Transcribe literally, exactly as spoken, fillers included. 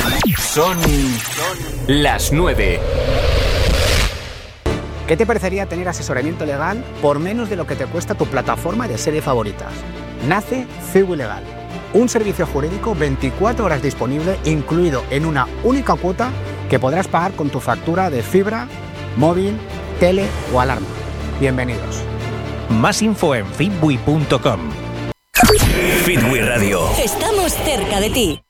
Son las nueve. ¿Qué te parecería tener asesoramiento legal por menos de lo que te cuesta tu plataforma de series favoritas? Nace Cibu Legal, un servicio jurídico veinticuatro horas disponible, incluido en una única cuota que podrás pagar con tu factura de fibra, móvil, tele o alarma. Bienvenidos. Más info en fitbui punto com. Fitbui Radio. Estamos cerca de ti.